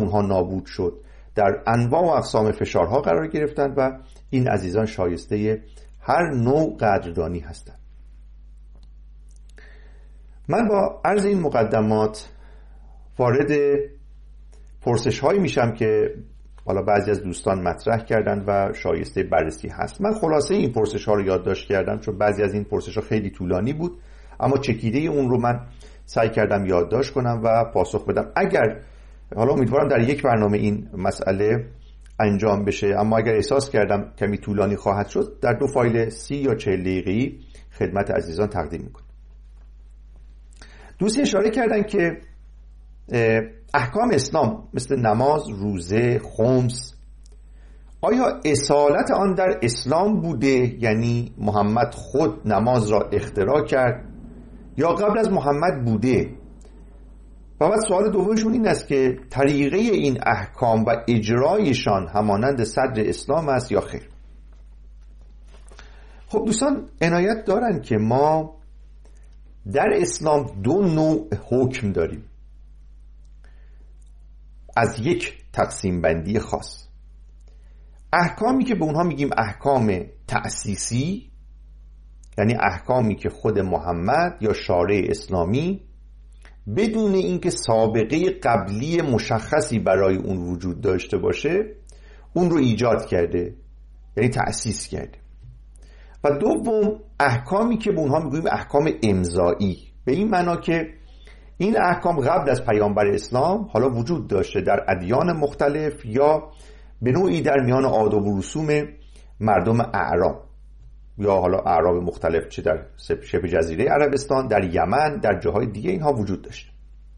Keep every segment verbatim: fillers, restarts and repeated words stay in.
اونها نابود شد، در انواع و اقسام فشارها قرار گرفتند و این عزیزان شایسته هر نوع قدردانی هستند. من با عرض این مقدمات وارد پرسش هایی میشم که حالا بعضی از دوستان مطرح کردند و شایسته بررسی هست. من خلاصه این پرسش ها رو یادداشت کردم چون بعضی از این پرسش ها خیلی طولانی بود، اما چکیده اون رو من سعی کردم یادداشت کنم و پاسخ بدم. اگر حالا امیدوارم در یک برنامه این مسئله انجام بشه، اما اگر احساس کردم کمی طولانی خواهد شد، در دو فایل سی یا چهل دقیقه‌ای خدمت عزیزان تقدیم میکنم. دوستی اشاره کردن که احکام اسلام مثل نماز، روزه، خمس، آیا اصالت آن در اسلام بوده؟ یعنی محمد خود نماز را اختراع کرد یا قبل از محمد بوده؟ و بعد سوال دومشون این است که طریقه این احکام و اجرایشان همانند صدر اسلام است یا خیر؟ خب دوستان عنایت دارن که ما در اسلام دو نوع حکم داریم از یک تقسیم بندی خاص. احکامی که به اونها میگیم احکام تأسیسی، یعنی احکامی که خود محمد یا شارع اسلامی بدون اینکه سابقه قبلی مشخصی برای اون وجود داشته باشه اون رو ایجاد کرده، یعنی تأسیس کرده. و دوم احکامی که به اونها میگیم احکام امضایی، به این معنا که این احکام قبل از پیامبر اسلام حالا وجود داشته در ادیان مختلف یا به نوعی در میان آداب و رسوم مردم اعراب یا حالا اعراب مختلف، چه در شبه جزیره عربستان، در یمن، در جاهای دیگه اینها وجود داشته.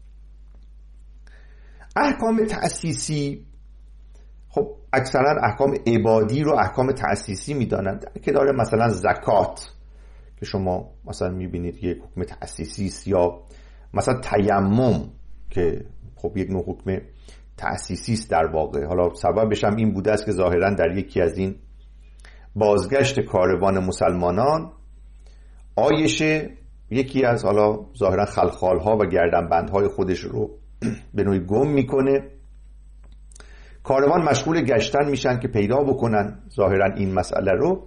احکام تأسیسی خب اکثرا احکام عبادی رو احکام تأسیسی میدانند که داره مثلا زکات که شما مثلا میبینید یک حکم تأسیسی است، یا مثلا تیمم که خب یک نوع حکم تأسیسی است در واقع. حالا سببش هم این بوده است که ظاهرا در یکی از این بازگشت کاروان مسلمانان عایشه یکی از حالا ظاهرا خلخالها و گردنبندهای خودش رو به نوعی گم میکنه. کاروان مشغول گشتن میشن که پیدا بکنن ظاهرا این مسئله رو.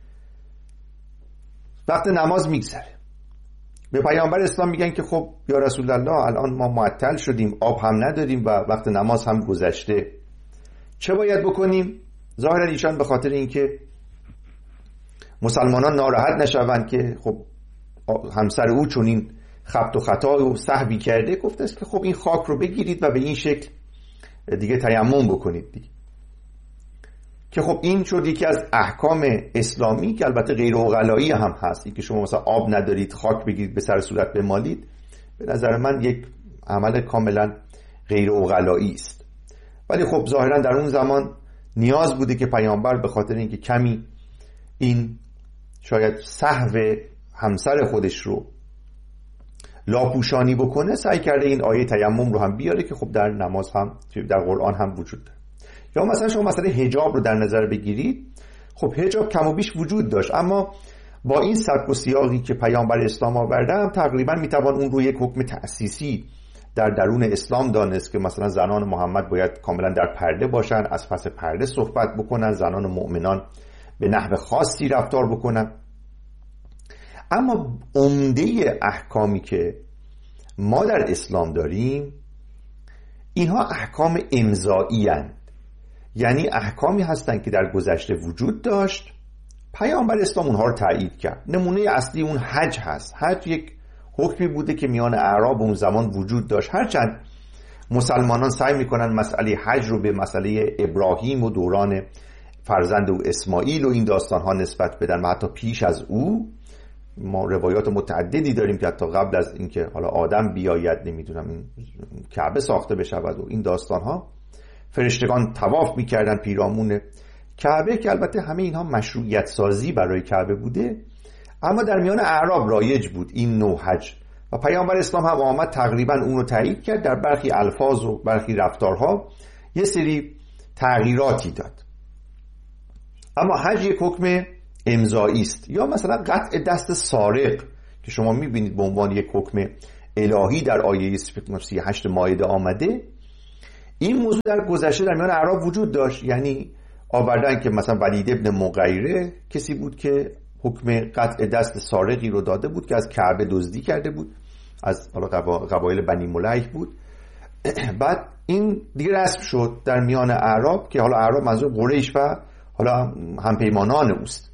وقت نماز میگذره، به پیامبر اسلام میگن که خب یا رسول الله الان ما معطل شدیم، آب هم نداریم و وقت نماز هم گذشته، چه باید بکنیم؟ ظاهرا ایشان به خاطر اینکه مسلمانان ناراحت نشوند که خب همسر او چون این خبط و خطا و سهوی کرده، گفته است که خب این خاک رو بگیرید و به این شکل دیگه تیمم بکنید دیگه. که خب این شد یکی از احکام اسلامی که البته غیر عقلایی هم هست. این که شما مثلا آب ندارید خاک بگیرید به سر صورت بمالید، به نظر من یک عمل کاملا غیر عقلایی است. ولی خب ظاهرا در اون زمان نیاز بوده که پیامبر به خاطر اینکه کمی این شاید سهو همسر خودش رو لاپوشانی بکنه، سعی کرده این آیه تیمم رو هم بیاره که خب در نماز هم در قرآن هم وجود داره. یا مثلا شما مثلا حجاب رو در نظر بگیرید، خب حجاب کم و بیش وجود داشت، اما با این سبک و سیاقی که پیامبر اسلام آورده هم تقریبا میتوان اون رو یک حکم تأسیسی در درون اسلام دانست که مثلا زنان محمد باید کاملا در پرده باشن، از پس پرده صحبت بکنن، زنان مؤمنان به نحو خاصی رفتار بکنن. اما عمده احکامی که ما در اسلام داریم اینها احکام امضایی هستند، یعنی احکامی هستند که در گذشته وجود داشت، پیامبر اسلام اونها رو تایید کرد. نمونه اصلی اون حج هست. حج یک حکمی بوده که میان اعراب اون زمان وجود داشت، هرچند مسلمانان سعی میکنن مسئله حج رو به مسئله ابراهیم و دوران فرزند او اسماعیل و این داستان ها نسبت بدن و حتی پیش از او ما روایات متعددی داریم که حتی قبل از اینکه حالا آدم بیاید نمیدونم این کعبه ساخته بشود و این داستان ها فرشتگان طواف میکردن پیرامون کعبه، که البته همه اینها مشروعیت سازی برای کعبه بوده، اما در میان اعراب رایج بود این نوع حج و پیامبر اسلام هم آمد تقریبا اون رو تایید کرد، در برخی الفاظ و برخی رفتارها یه سری تغییراتی داد. اما حج یک حکم امضایی است. یا مثلا قطع دست سارق که شما میبینید به عنوان یک حکم الهی در آیه سی و هشت مائده آمده، این موضوع در گذشته در میان اعراب وجود داشت، یعنی آوردن که مثلا ولید ابن مغیره کسی بود که حکم قطع دست سارقی رو داده بود که از کعبه دزدی کرده بود، از حالا قبایل بنی ملیح بود. بعد این دیگه رسم شد در میان اعراب که حالا اعراب منظور قریش و حالا همپیمانان اوست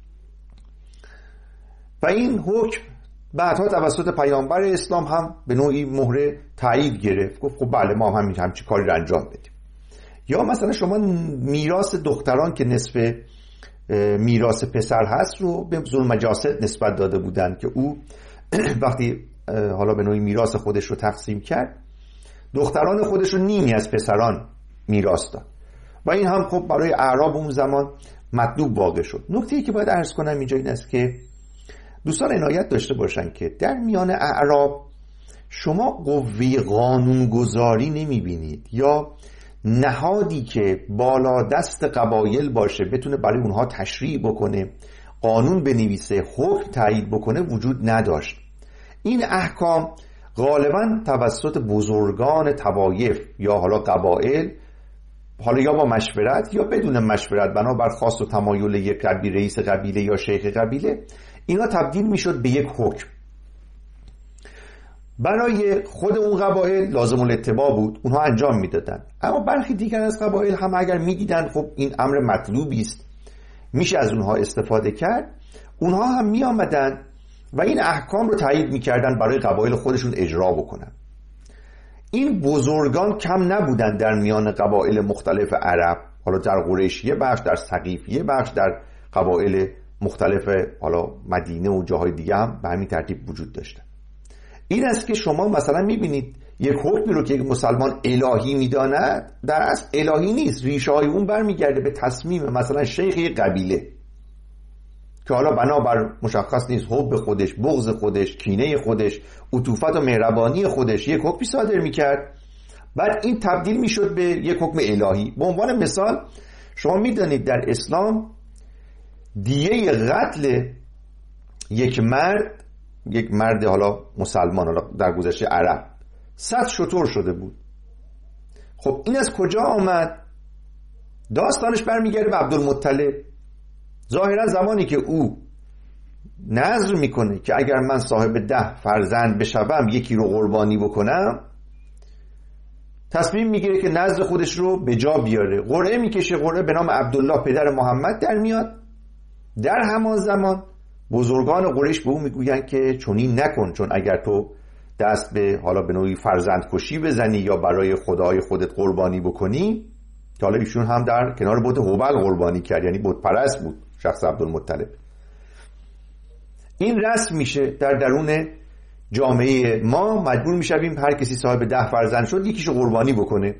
و این حکم بعدها توسط پیامبر اسلام هم به نوعی مهر تایید گرفت، گفت خب بله ما هم همچین کاری رو انجام بدیم. یا مثلا شما میراث دختران که نصف میراث پسر هست رو به ذوالمجاسد نسبت داده بودن که او وقتی حالا به نوعی میراث خودش رو تقسیم کرد دختران خودش رو نیمی از پسران میراث داد و این هم خب برای اعراب اون زمان مطلوب واقع شد. نکته‌ای که باید عرض کنم اینجا این است که دوستان عنایت داشته باشن که در میان اعراب شما قوه قانونگذاری نمیبینید یا نهادی که بالا دست قبایل باشه بتونه برای اونها تشریع بکنه، قانون بنویسه، حکم تایید بکنه وجود نداشت. این احکام غالبا توسط بزرگان طوایف یا حالا قبایل، حالا یا با مشورت یا بدون مشورت بنابر خواست و تمایل یک قبیله، رئیس قبیله یا شیخ قبیله، اینا تبدیل میشد به یک حکم. برای خود اون قبایل لازم الاتباع بود، اونها انجام میدادن، اما برخی دیگر از قبایل هم اگر میدیدن خب این امر مطلوبی است میشه از اونها استفاده کرد، اونها هم میآمدن و این احکام رو تایید میکردن برای قبایل خودشون اجرا بکنن. این بزرگان کم نبودن در میان قبایل مختلف عرب، حالا در قریش یه بخش، در ثقیف یه بخش، در قبایل مختلف حالا مدینه و جاهای دیگه هم به همین ترتیب وجود داشتن. این است که شما مثلا میبینید یک حکمی رو که یک مسلمان الهی میداند در اصل الهی نیست، ریشه های اون برمیگرده به تصمیم مثلا شیخ یک قبیله که حالا بنابر مشخص نیست حب خودش، بغض خودش، کینه خودش، عطوفت و مهربانی خودش یک حکمی صادر میکرد، بعد این تبدیل میشد به یک حکم الهی. به عنوان مثال شما میدانید در اسلام دیه قتل یک مرد، یک مرد حالا مسلمان، حالا در گذشته عرب، صد شتر شده بود. خب این از کجا آمد؟ داستانش برمیگرده به عبدالمطلب. ظاهرا زمانی که او نذر میکنه که اگر من صاحب ده فرزند بشوم یکی رو قربانی بکنم، تصمیم میگیره که نذر خودش رو به جا بیاره، قرعه میکشه، قرعه به نام عبدالله پدر محمد در میاد. در همان زمان بزرگان قریش به او میگوین که چنین نکن، چون اگر تو دست به حالا به نوعی فرزند کشی بزنی یا برای خدای خودت قربانی بکنی، که حالا ایشون هم در کنار بت هبل قربانی کرد، یعنی بت پرست بود شخص عبدالمطلب، این رسم میشه در درون جامعه ما، مجبور میشویم هر کسی صاحب ده فرزند شد یکیشو قربانی بکنه.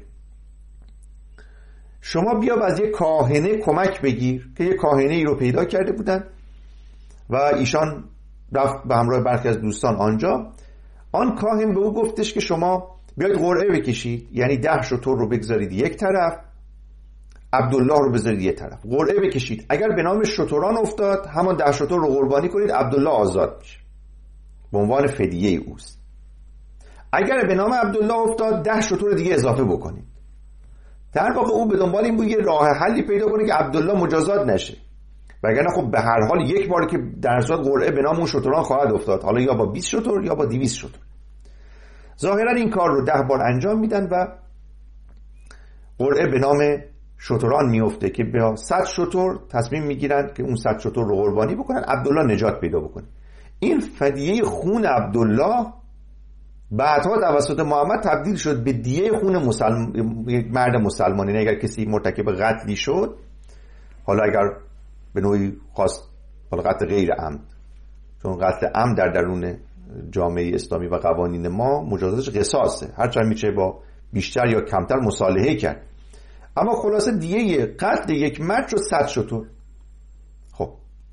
شما بیا و از یک کاهنه کمک بگیر که یک کاهنه ای رو پیدا کرده بودن و ایشان رفت به همراه برخی از دوستان آنجا. آن کاهن به او گفتش که شما بیاید قرعه بکشید، یعنی ده شتر رو بگذارید یک طرف، عبدالله رو بذارید یک طرف، قرعه بکشید، اگر به نام شتران افتاد همان ده شتر رو قربانی کنید، عبدالله آزاد میشه، به عنوان فدیه اوست. اگر به نام عبدالله افتاد ده شتر دیگه اضافه بکنید. در واقع او به دنبال این بود یه راه حلی پیدا کنه که عبدالله مجازات نشه، وگرنه خب به هر حال یک بار که در صورت قرعه به نام اون شتران خواهد افتاد، حالا یا با بیست شتر یا با دویست شتر. ظاهرا این کار رو ده بار انجام میدن و قرعه به نام شتران میفته که به صد شتر تصمیم میگیرن که اون صد شتر رو قربانی بکنن، عبدالله نجات پیدا بکنه. این فدیه خون عبدالله بعدها توسط محمد تبدیل شد به دیه خون مسلم... مرد مسلمان. یعنی اگر کسی مرتکب قتلی شد، حالا اگر به نوعی خواست حالا قتل غیر عمد، چون قتل عمد در درون جامعه اسلامی و قوانین ما مجازاتش قصاصه، هرچند میشه با بیشتر یا کمتر مصالحه کرد، اما خلاصه دیه قتل یک مرد شد صد شتر. خب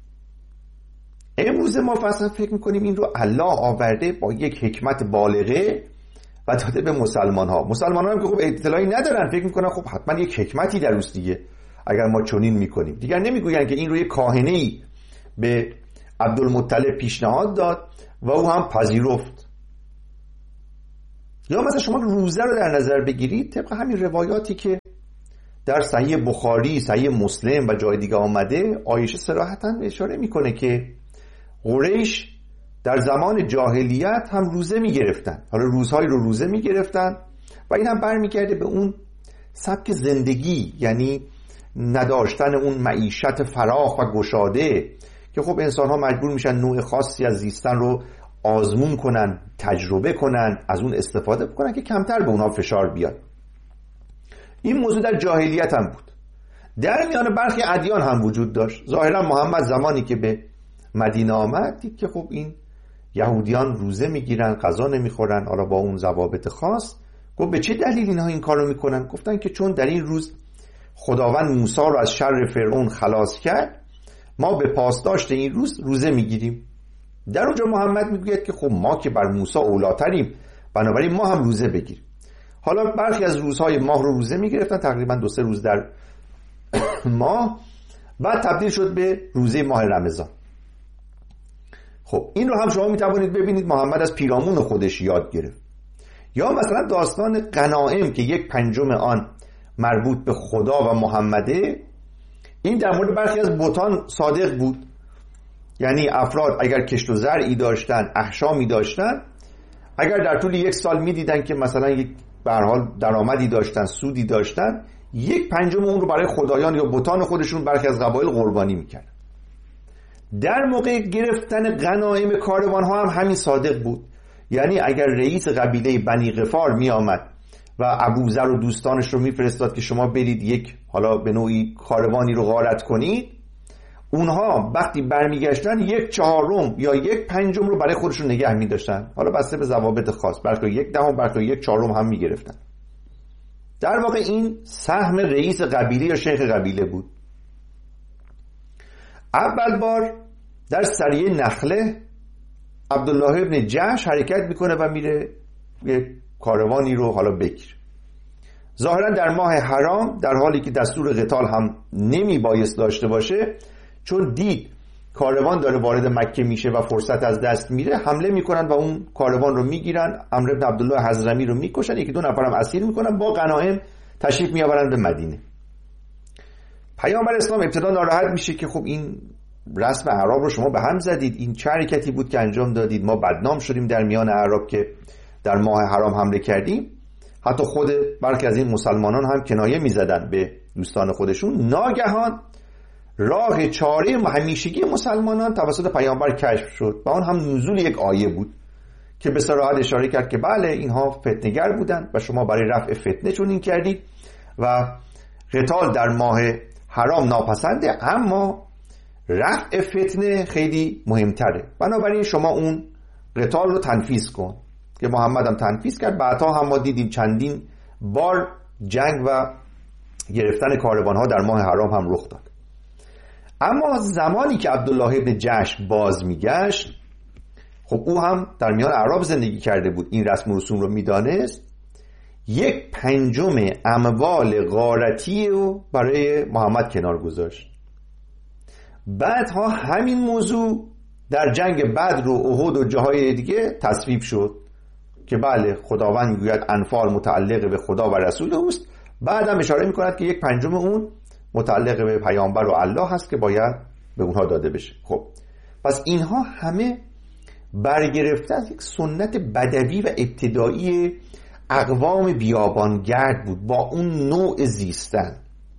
امروز ما فصلا فکر میکنیم این رو الله آورده با یک حکمت بالغه و داده به مسلمان ها. مسلمان ها هم که خب اطلاعی ندارن، فکر میکنن خب حتما یک حکمتی در اوست دیگه اگر ما چنین میکنیم. دیگر نمیگوین که این رو یک کاهنه‌ای به عبدالمطلب پیشنهاد داد و او هم پذیرفت. یا مثلا شما روزه رو در نظر بگیرید، طبق همین روایاتی که در صحیح بخاری، صحیح مسلم و جای دیگه آمده، عایشه صراحتاً اشاره میکنه که قریش در زمان جاهلیت هم روزه میگرفتن. حالا روزهایی رو روزه میگرفتن و این هم برمیگرده به اون سبک زندگی، یعنی نداشتن اون معیشت فراخ و گشاده که خب انسان ها مجبور میشن نوع خاصی از زیستن رو آزمون کنن، تجربه کنن، از اون استفاده بکنن که کمتر به اونها فشار بیاد. این موضوع در جاهلیت هم بود، در میان برخی ادیان هم وجود داشت. ظاهرا محمد زمانی که به مدینه آمد دید که خب این یهودیان روزه میگیرن، غذا نمیخورن، حالا با اون ضوابط خاص. گفت به چه دلیل اینها این کارو میکنن؟ گفتن که چون در این روز خداوند موسی رو از شر فرعون خلاص کرد، ما به پاسداشت این روز روزه میگیریم. در اونجا محمد میگوید که خب ما که بر موسی اولاتریم، بنابراین ما هم روزه بگیریم. حالا برخی از روزهای ماه رو روزه میگرفتن، تقریبا دو سه روز در ماه، بعد تبدیل شد به روزه ماه رمضان. خب این رو هم شما میتوانید ببینید محمد از پیرامون خودش یاد گرفت. یا مثلا داستان غنایم که یک پنجم آن مربوط به خدا و محمده، این در مورد برخی از بتان صادق بود. یعنی افراد اگر کشت و زرعی داشتن، احشامی داشتن، اگر در طول یک سال میدیدن که مثلا یک به هر حال درآمدی داشتن، سودی داشتن، یک پنجم اون رو برای خدایان یا بتان خودشون برخی از قبایل قربانی میکرد. در موقع گرفتن غنایم کاروان ها هم همین صادق بود. یعنی اگر رئیس قبیله بنی غفار می آمد و ابوذر و دوستانش رو میفرستاد که شما برید یک حالا به نوعی کاروانی رو غارت کنید، اونها وقتی برمیگشتن یک چهارم یا یک پنجم رو برای خودشون نگه می داشتن، حالا بسته به ضوابط خاص، برخی یک دهم، برخی یک چهارم هم می گرفتن. در واقع این سهم رئیس قبیله یا شیخ قبیله بود. اول بار در سریه نخله عبدالله ابن جحش حرکت میکنه و میره یک کاروانی رو حالا بگیر. ظاهرا در ماه حرام، در حالی که دستور قتال هم نمی بایست داشته باشه، چون دید کاروان داره وارد مکه میشه و فرصت از دست میره، حمله میکنن و اون کاروان رو میگیرن، عمرو بن عبدالله حضرمی رو میکشن، یکی دو نفرم اسیر میکنن، با غنایم تشریف میآورن به مدینه. پیامبر اسلام ابتدا ناراحت میشه که خب این رسم اعراب رو شما به هم زدید، این چه حرکتی بود که انجام دادید، ما بدنام شدیم در میان اعراب که در ماه حرام حمله کردیم. حتی خود برخی از این مسلمانان هم کنایه میزدن به دوستان خودشون. ناگهان راه چاره همیشگی مسلمانان توسط پیامبر کشف شد و آن هم نزول یک آیه بود که به صراحت اشاره کرد که بله اینها فتنه‌گر بودند و شما برای رفع فتنه چنین کردید و قتال در ماه حرام ناپسنده، اما رفع فتنه خیلی مهمتره، بنابراین شما اون قتال رو تنفیذ کن، که محمد هم تنفیذ کرد. بعدها هم ما دیدیم چندین بار جنگ و گرفتن کاروانها در ماه حرام هم رخ داد. اما زمانی که عبدالله ابن جحش باز میگشت، خب او هم در میان اعراب زندگی کرده بود، این رسم و رسوم رو میدانست، یک پنجم اموال غارتی رو برای محمد کنار گذاشت. بعدها همین موضوع در جنگ بدر و احد و جاهای دیگه تصویب شد که بله خداوند میگوید انفال متعلق به خدا و رسول اوست، بعدم اشاره میکند که یک پنجم اون متعلق به پیامبر و الله هست که باید به اونها داده بشه. خب پس اینها همه برگرفته از یک سنت بدوی و ابتدایی اقوام بیابانگرد بود با اون نوع زیستن.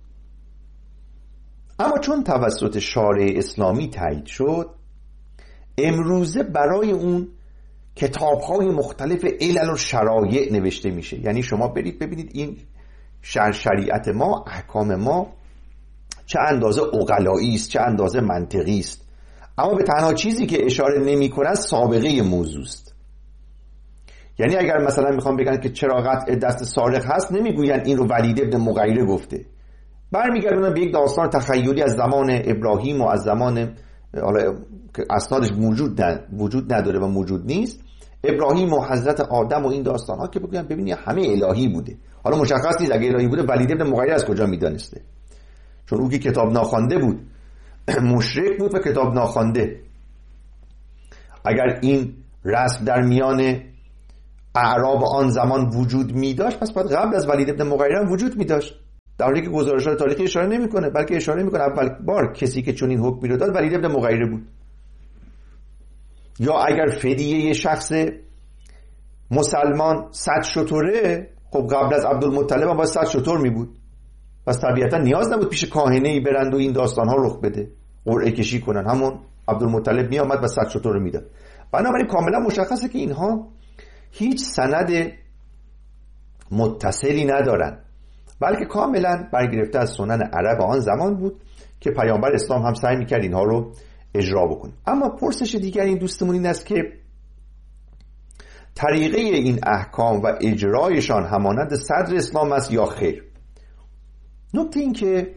اما چون توسط شارع اسلامی تایید شد، امروزه برای اون کتاب‌های مختلف علل و شرایع نوشته میشه. یعنی شما برید ببینید این شر شریعت ما، احکام ما چه اندازه عقلایی است، چه اندازه منطقی است، اما به تنها چیزی که اشاره نمی‌کنه سابقه موضوع است. یعنی اگر مثلا میخوام بگن که چرا قطع دست سارق هست، نمیگوین این رو ولید ابن مغیره گفته، برمیگردونن به یک داستان تخیلی از زمان ابراهیم و از زمان حالا که اسنادش موجود نه وجود نداره و موجود نیست، ابراهیم و حضرت آدم و این داستان ها که بگوین ببینید همه الهی بوده. حالا مشخص نیست اگه الهی بوده ولید ابن مغیره از کجا میدانسته، چون او که کتاب ناخوانده بود، مشرک بود و کتاب ناخوانده. اگر این رسم در میان اعراب آن زمان وجود می داشت، پس باید قبل از ولید ابن مغیره هم وجود می داشت، در حالی که گزارشات تاریخی اشاره نمیکنه، بلکه اشاره میکنه اول بار کسی که چنین حکمی رو داد ولید ابن مغیره بود. یا اگر فدیه شخص مسلمان صد شتره، خب قبل از عبدالمطلب هم باید صد شتر می بود، پس طبیعتا نیاز نبود پیش کاهنه‌ای برند و این داستان ها رخ بده، قرعه کشی کنن، همون عبدالمطلب می آمد و صد شتر رو میداد. بنابراین کاملا مشخصه که اینها هیچ سند متصلی ندارن، بلکه کاملا برگرفته از سنن عرب آن زمان بود که پیامبر اسلام هم سعی میکرد اینها رو اجرا بکنه. اما پرسش دیگر این دوستمون این است که طریقه این احکام و اجرایشان همانند صدر اسلام است یا خیر؟ نکته این که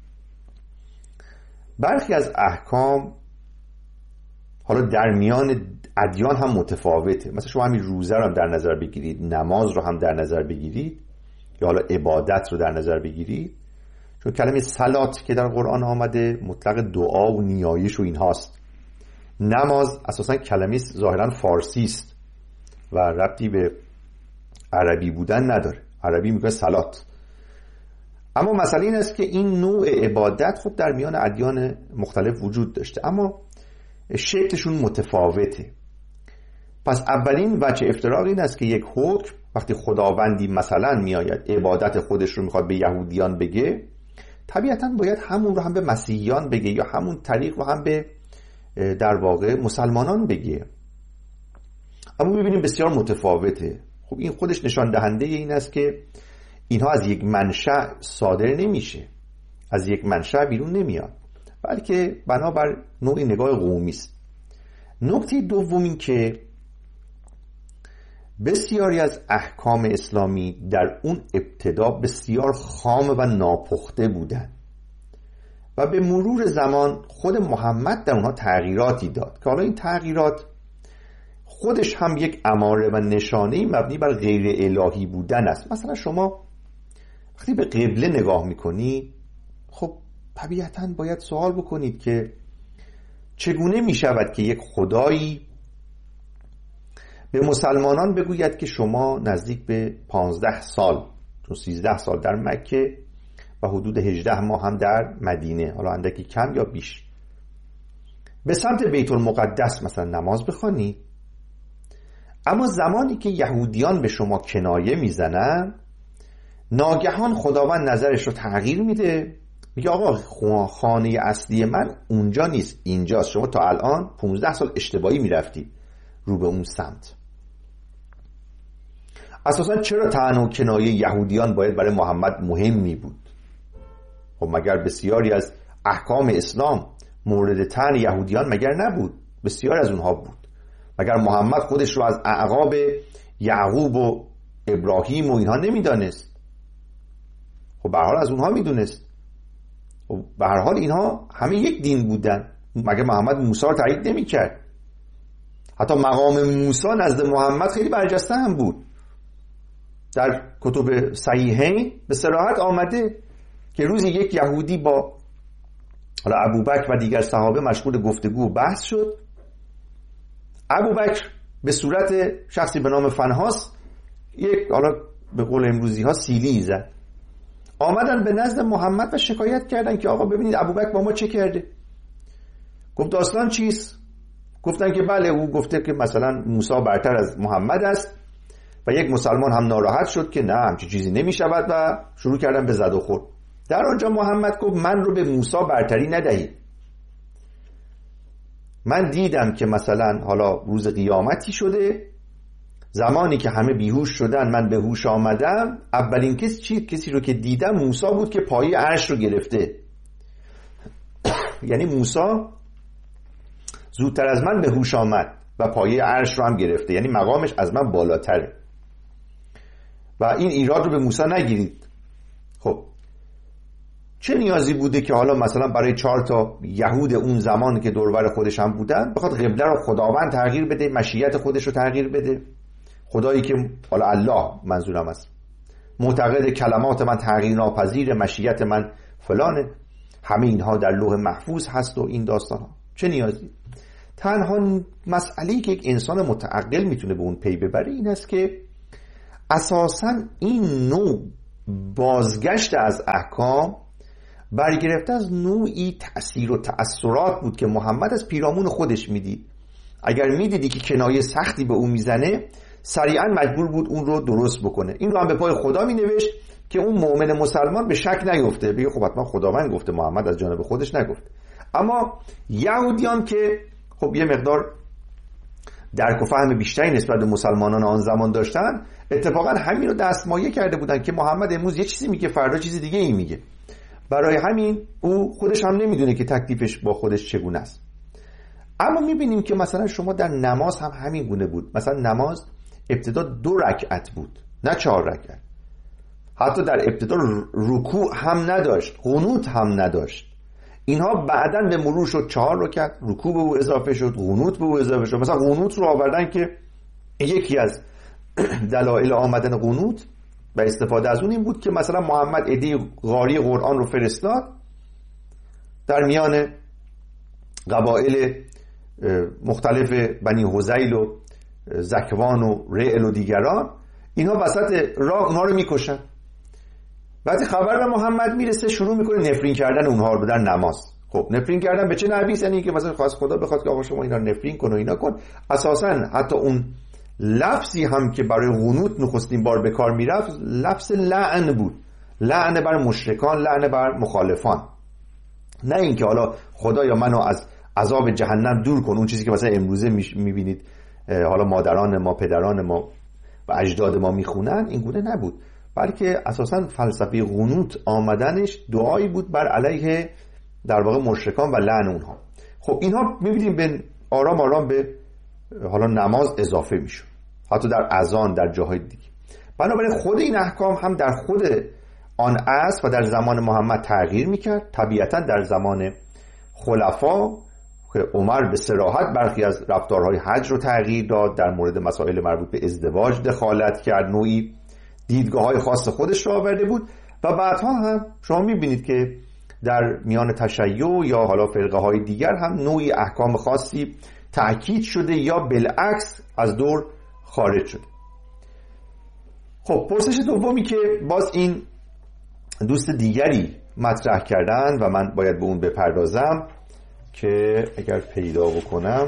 برخی از احکام حالا در میان ادیان هم متفاوته. مثلا شما همین روزه رو هم در نظر بگیرید، نماز رو هم در نظر بگیرید، یا حالا عبادت رو در نظر بگیرید، چون کلمه صلات که در قرآن آمده مطلق دعا و نیایش و این هاست. نماز اساسا کلمه ظاهرا فارسی است و ربطی به عربی بودن نداره، عربی میگه صلات. اما مسئله این است که این نوع عبادت خب در میان ادیان مختلف وجود داشته، اما شکلشون متفاوته. پس اولین وجه افتراق این است که یک حکم وقتی خداوندی مثلا میآید عبادت خودش رو میخواد به یهودیان بگه، طبیعتا باید همون رو هم به مسیحیان بگه یا همون طریق رو هم به در واقع مسلمانان بگه. اما میبینیم بسیار متفاوته. خب این خودش نشان دهنده این است که اینها از یک منشأ صادر نمیشه، از یک منشأ بیرون نمیاد، بلکه بنابر نوع نگاه قومی است. نکته دوم این که بسیاری از احکام اسلامی در اون ابتدا بسیار خام و ناپخته بودند و به مرور زمان خود محمد در اونها تغییراتی داد که حالا این تغییرات خودش هم یک اماره و نشانه مبنی بر غیر الهی بودن است. مثلا شما وقتی به قبله نگاه میکنید، خب طبیعتاً باید سوال بکنید که چگونه می شود که یک خدایی به مسلمانان بگوید که شما نزدیک به پانزده سال، چون سیزده سال در مکه و حدود هجده ماه هم در مدینه، حالا اندکی کم یا بیش، به سمت بیت المقدس مثلا نماز بخوانید، اما زمانی که یهودیان به شما کنایه میزنن ناگهان خداوند نظرش رو تغییر میده، میگه آقا خانه اصلی من اونجا نیست، اینجاست، شما تا الان پانزده سال اشتباهی میرفتی رو به اون سمت. اساسا چرا طعن و کنایه یهودیان باید برای محمد مهم می بود؟ خب مگر بسیاری از احکام اسلام مورد طعن یهودیان مگر نبود؟ بسیار از اونها بود. مگر محمد خودش رو از اعقاب یعقوب و ابراهیم و اینها نمیدانست؟ خب به هر حال از اونها میدونست. خب به هر حال اینها همه یک دین بودن. مگر محمد موسی رو تایید نمی‌کرد؟ حتی مقام موسی نزد محمد خیلی برجسته هم بود. در کتب صحیحین به صراحت آمده که روزی یک یهودی با حالا ابوبکر و دیگر صحابه مشغول گفتگو و بحث شد. ابوبکر به صورت شخصی به نام فنحاس یک حالا به قول امروزی ها سیلی زد. آمدن به نزد محمد و شکایت کردن که آقا ببینید ابوبکر با ما چه کرده. گفت داستان چیست؟ گفتن که بله او گفته که مثلا موسی برتر از محمد است و یک مسلمان هم ناراحت شد که نه همچین چیزی نمی شود و شروع کردن به زد و خورد. در آنجا محمد گفت من رو به موسی برتری ندهید. من دیدم که مثلا حالا روز قیامتی شده، زمانی که همه بیهوش شدن من به هوش آمدم، اولین کسی چی کسی رو که دیدم موسی بود که پایه عرش رو گرفته. یعنی موسی زودتر از من به هوش آمد و پایه عرش رو هم گرفته، یعنی مقامش از من بالاتره و این ایراد رو به موسی نگیرید. خب چه نیازی بوده که حالا مثلا برای چهار تا یهود اون زمان که دوربر خودش هم بودن بخواد قبله رو خداوند تغییر بده، مشیت خودش رو تغییر بده؟ خدایی که حالا الله منظورم است معتقد کلمات من تغییر ناپذیر، مشیت من فلانه، همه اینها در لوح محفوظ هست و این داستان ها چه نیازی؟ تنها مسئله‌ای که یک انسان متعقل میتونه به اون پی ببره این است که اساساً این نوع بازگشت از احکام برگرفته از نوعی تأثیر و تأثیرات بود که محمد از پیرامون خودش میدید. اگر میدیدی که کنایه سختی به اون میزنه، سریعا مجبور بود اون رو درست بکنه. این رو هم به پای خدا مینوشت که اون مؤمن مسلمان به شک نیفته، بگه خب حتما خداوند گفته، محمد از جانب خودش نگفت. اما یهودیان که خب یه مقدار درک و فهم بیشتری نسبت به مسلمانان آن زمان داشتن، اتفاقا همین رو دستمایه کرده بودن که محمد امروز یه چیزی میگه، فردا چیز دیگه ای میگه. برای همین او خودش هم نمیدونه که تکلیفش با خودش چگونه است. اما میبینیم که مثلا شما در نماز هم همین گونه بود. مثلا نماز ابتدا دو رکعت بود، نه چهار رکعت. حتی در ابتدا رکوع هم نداشت، قنوت هم نداشت. اینها بعداً به مرور شد چهار رکعت، رکوع به او اضافه شد، قنوت به او اضافه شد. مثلا قنوت رو آوردن که یکی از دلایل آمدن قنوت و استفاده از اون این بود که مثلا محمد عده قاری قرآن رو فرستاد در میان قبایل مختلف بنی حذیل و زکوان و رعل و دیگران، اینها وسط راه اونها رو میکشن. وقتی خبر به محمد میرسه شروع میکنه نفرین کردن اونها رو در نماز. خب نفرین کردن به چه نحوی؟ یعنی که مثلا خواست خدا بخواد که آقا شما اینا نفرین کن و اینا کن. اساسا حتی اون لفظی هم که برای قنوت نخستین بار به کار میرفت لفظ لعن بود، لعن بر مشرکان، لعن بر مخالفان. نه اینکه حالا خدایا منو از عذاب جهنم دور کن، اون چیزی که مثلا امروزه میبینید حالا مادران ما، پدران ما و اجداد ما میخونن، این گونه نبود، بلکه اساسا فلسفه قنوت آمدنش دعایی بود بر علیه در واقع مشرکان و لعن اونها. خب اینها میبینیم به آرام آرام به حالا نماز اضافه میشه، حتی در اذان، در جاهای دیگه. بنابراین خود این احکام هم در خود آن عصر و در زمان محمد تغییر میکرد. طبیعتا در زمان خلفا که عمر به صراحت برخی از رفتارهای حج رو تغییر داد، در مورد مسائل مربوط به ازدواج دخالت کرد، نوعی دیدگاه‌های خاص خودش رو آورده بود و بعدها هم شما می‌بینید که در میان تشیع یا حالا فرقه‌های دیگر هم نوعی احکام خاصی تأکید شده یا بالعکس از دور خارج شده. خب پرسش دومی که باز این دوست دیگری مطرح کردن و من باید به اون بپردازم که اگر پیدا بکنم،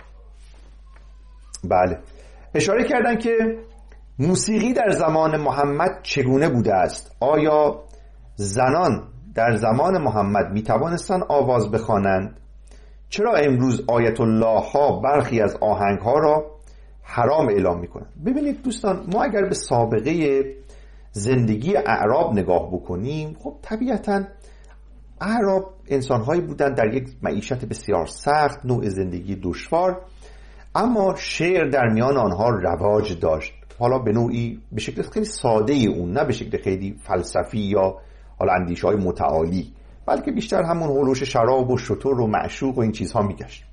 بله، اشاره کردن که موسیقی در زمان محمد چگونه بوده است؟ آیا زنان در زمان محمد می توانستند آواز بخوانند؟ چرا امروز آیت الله ها برخی از آهنگ ها را حرام اعلام می کنند؟ ببینید دوستان، ما اگر به سابقه زندگی اعراب نگاه بکنیم، خب طبیعتاً اعراب انسان‌هایی بودند در یک معیشت بسیار سخت، نوع زندگی دشوار، اما شعر در میان آنها رواج داشت. حالا به نوعی به شکل خیلی ساده اون، نه به شکل خیلی فلسفی یا حالا اندیشه‌های متعالی، بلکه بیشتر همون هولوش شراب و شتر و معشوق و این چیزها میگشت.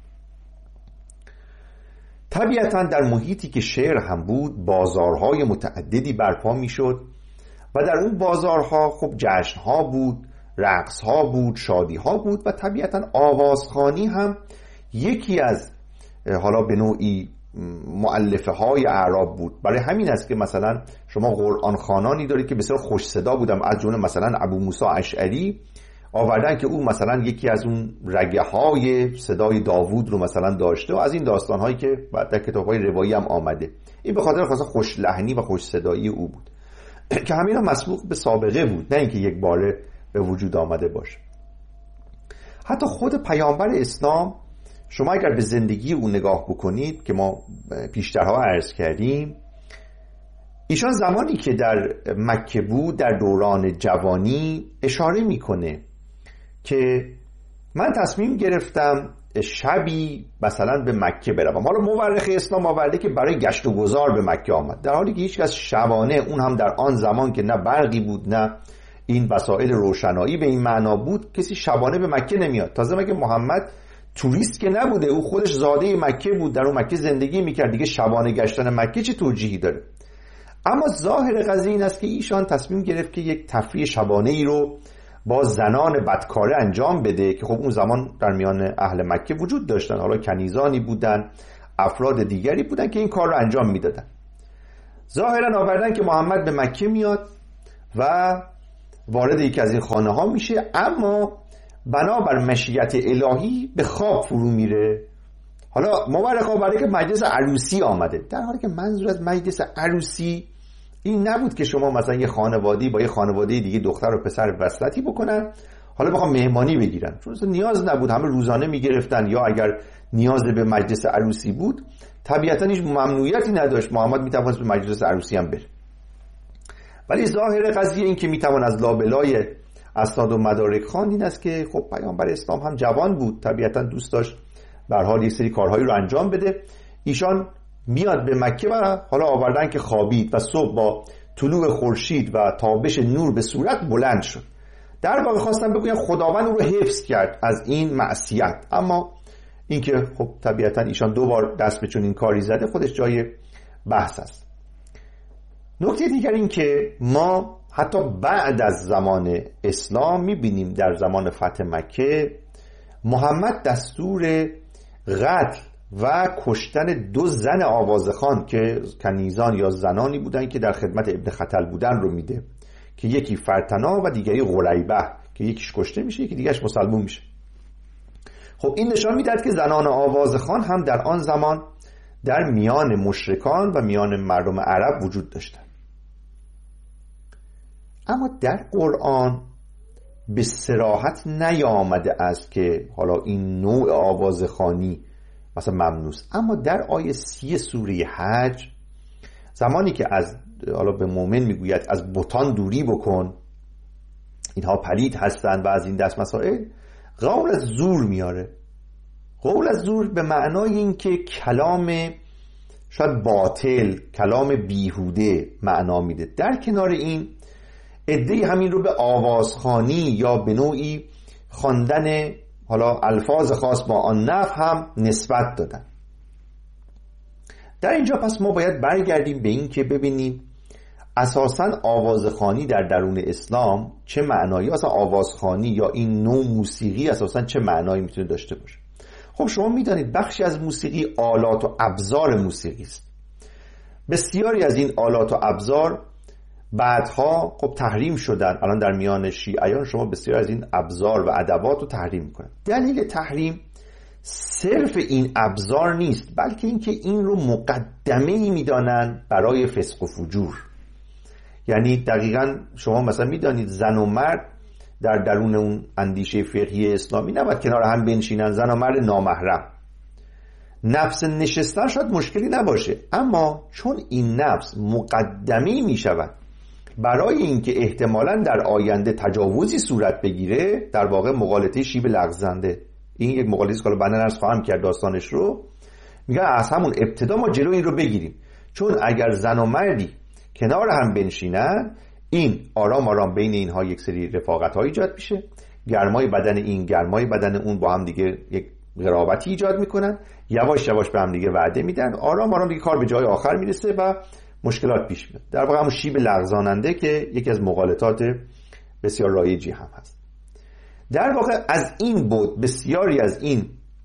طبیعتاً در محیطی که شعر هم بود، بازارهای متعددی برپا میشد و در اون بازارها خب جشنها بود، رقصها بود، شادیها بود و طبیعتاً آوازخوانی هم یکی از حالا به نوعی مؤلفه های اعراب بود. برای همین است که مثلا شما قرآن خوانانی دارید که بسیار خوش صدا بودن، از جمله مثلا ابو موسی اشعری آوردن که او مثلا یکی از اون رگه های صدای داوود رو مثلا داشته و از این داستان هایی که در کتاب های روایی هم آمده. این به خاطر خاصا خوش لحنی و خوش صدایی او بود که همین هم مسبوق به سابقه بود، نه اینکه یک باره به وجود آمده باشه. حتی خود پیامبر اسلام شما اگر به زندگی او نگاه بکنید که ما پیشترها عرض کردیم، ایشان زمانی که در مکه بود در دوران جوانی اشاره میکنه که من تصمیم گرفتم شبی مثلا به مکه بروم. حالا مورخ اسلام آورده که برای گشت و گذار به مکه آمد، در حالی که هیچ کس شبانه، اون هم در آن زمان که نه برقی بود نه این وسایل روشنایی به این معنا بود، کسی شبانه به مکه نمیاد. تازه مگه محمد توریست که نبوده، او خودش زاده مکه بود، در اون مکه زندگی میکرد، دیگه شبانه گشتن مکه چه توجیهی داره؟ اما ظاهر قضیه این است که ایشان تصمیم گرفت که یک تفریح شبانه ای رو با زنان بدکاره انجام بده که خب اون زمان در میان اهل مکه وجود داشتن، حالا کنیزانی بودن، افراد دیگری بودن که این کار رو انجام میدادن. ظاهرا آوردن که محمد به مکه میاد و وارد یکی از این خانه ها میشه، اما بنابر مشیت الهی به خواب فرو میره. حالا مورخا برای که مجلس عروسی آمده، در حالی که منظور از مجلس عروسی این نبود که شما مثلا یه خانواده‌ای با یه خانواده دیگه دختر و پسر وصلتی بکنن حالا بخوام مهمانی بگیرن، چون نیاز نبود، همه روزانه میگرفتن، یا اگر نیاز به مجلس عروسی بود طبیعتا هیچ ممنوعیتی نداشت، محمد میتوانست به مجلس عروسی هم بره. ولی ظاهر قضیه این که میتوان از لابلای اسناد و مدارک خواند این است که خب پیامبر اسلام هم جوان بود، طبیعتا دوست داشت به هر حال یک سری کارهایی رو انجام بده. ایشان میاد به مکه و حالا آوردن که خوابید و صبح با طلوع خورشید و تابش نور به صورت بلند شد. در واقع خواستم بگویم خداوند او رو حفظ کرد از این معصیت، اما اینکه خب طبیعتا ایشان دو بار دست به چنین کاری زده خودش جای بحث است. نکته دیگر این که ما حتی بعد از زمان اسلام میبینیم در زمان فتح مکه محمد دستور قتل و کشتن دو زن آوازخوان که کنیزان یا زنانی بودن که در خدمت ابن خطل بودن رو میده، که یکی فرتنا و دیگری غلیبه، که یکیش کشته میشه یکی دیگرش مسلمون میشه. خب این نشان میدهد که زنان آوازخوان هم در آن زمان در میان مشرکان و میان مردم عرب وجود داشتند. اما در قرآن به صراحت نیامده است که حالا این نوع آوازخوانی مثلا ممنوع است، اما در آیه سی سوره حج زمانی که از حالا به مؤمن میگوید از بتان دوری بکن، اینها پلید هستند و از این دست مسائل، قول از زور میاره. قول از زور به معنای این که کلام شاید باطل، کلام بیهوده معنا میده. در کنار این عده‌ای همین رو به آوازخوانی یا به نوعی خواندن حالا الفاظ خاص با آن نحو هم نسبت دادن. در اینجا پس ما باید برگردیم به این که ببینیم اساساً آوازخوانی در درون اسلام چه معنایی، اصلا آوازخوانی یا این نوع موسیقی اساساً چه معنایی میتونه داشته باشه. خب شما میدانید بخشی از موسیقی آلات و ابزار موسیقی است. بسیاری از این آلات و ابزار بعدها خب تحریم شدن. الان در میان شیعیان شما بسیار از این ابزار و ادوات رو تحریم میکنن. دلیل تحریم صرف این ابزار نیست، بلکه اینکه این رو مقدمه‌ای میدانن برای فسق و فجور. یعنی دقیقاً شما مثلا میدانید زن و مرد در درون اون اندیشه فقهی اسلامی نباید کنار هم بنشینن، زن و مرد نامحرم. نفس نشستن شاید مشکلی نباشه، اما چون این نفس مقدمی می شود برای اینکه احتمالاً در آینده تجاوزی صورت بگیره، در واقع مغالطه شیب لغزنده. این یک مغالطه است که بعداً عرض خواهم کرد داستانش رو. میگن از همون ابتدا ما جلو این رو بگیریم، چون اگر زن و مردی کنار هم بنشینن این آرام آرام بین اینها یک سری رفاقت ها ایجاد میشه، گرمای بدن این گرمای بدن اون با هم دیگه یک قرابتی ایجاد میکنن، یواش یواش به هم دیگه وعده میدن، آرام آرام دیگه کار به جای آخر میرسه و مشکلات پیش میاد. در واقع همون شیب لغزاننده که یکی از مغالطات بسیار رایجی هم هست. در واقع از این بود بسیاری از این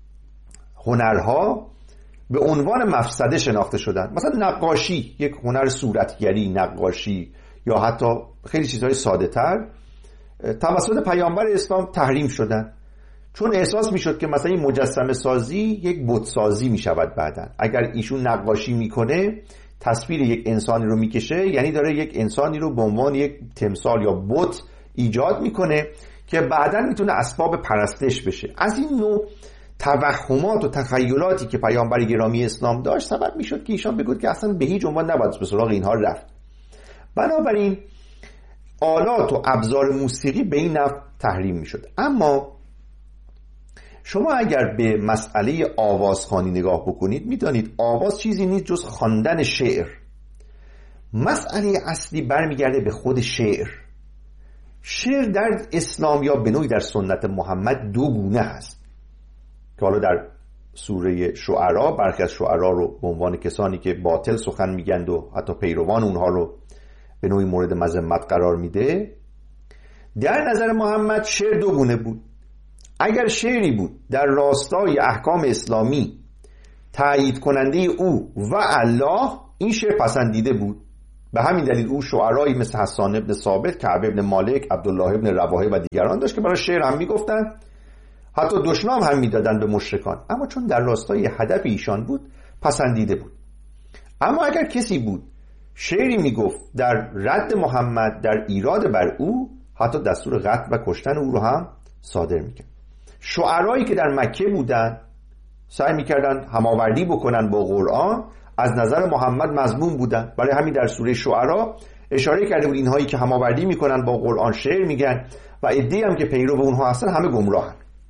هنرها به عنوان مفسده شناخته شدن. مثلا نقاشی، یک هنر صورتگری، نقاشی یا حتی خیلی چیزهای ساده تر توسط پیامبر اسلام تحریم شدن، چون احساس میشد که مثلا این مجسمه سازی یک بت سازی میشود. بعدن اگر ایشون نقاشی میکنه تصویر یک انسانی رو میکشه، یعنی داره یک انسانی رو به عنوان یک تمثال یا بت ایجاد میکنه که بعدن میتونه اسباب پرستش بشه. از این نوع توهمات و تخیلاتی که پیامبر گرامی اسلام داشت سبب میشد که ایشان بگوید که اصلا به هیچ عنوان نباید به سراغ اینها رفت. بنابراین آلات و ابزار موسیقی به این نحو تحریم میشد. اما شما اگر به مسئله آوازخوانی نگاه بکنید میدانید آواز چیزی نیست جز خواندن شعر. مسئله اصلی برمیگرده به خود شعر. شعر در اسلام یا به نوعی در سنت محمد دو گونه هست که حالا در سوره شعرا برخی از شعرا رو به عنوان کسانی که باطل سخن میگند و حتی پیروان اونها رو به نوعی مورد مذمت قرار میده. در نظر محمد شعر دو گونه بود. اگر شعری بود در راستای احکام اسلامی تایید کننده او و الله، این شعر پسندیده بود. به همین دلیل او شعرایی مثل حسان ابن ثابت، کعب ابن مالک، عبدالله ابن رواحه و دیگران داشت که برای شعر هم میگفتن، حتی دشنام هم میدادن به مشرکان، اما چون در راستای هدف ایشان بود پسندیده بود. اما اگر کسی بود شعری میگفت در رد محمد، در ایراد بر او، حتی دستور قتل و کشتن او رو هم صادر میکرد. شعرایی که در مکه بودن سعی میکردن هماوردی بکنن با قرآن، از نظر محمد مذموم بودن. برای همین در سوره شعرا اشاره کرده بود اینهایی که هماوردی میکنن با قرآن شعر میگن و عده‌ای هم که پیرو اونها هستن همه گمراهن.